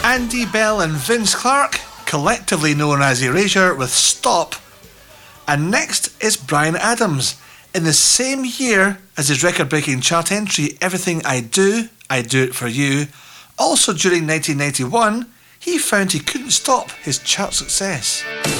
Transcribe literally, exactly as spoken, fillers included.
Andy Bell and Vince Clarke, collectively known as Erasure, with Stop. And next is Bryan Adams. In the same year as his record-breaking chart entry Everything I Do, I Do It For You, also during nineteen ninety-one, he found he couldn't stop his chart success.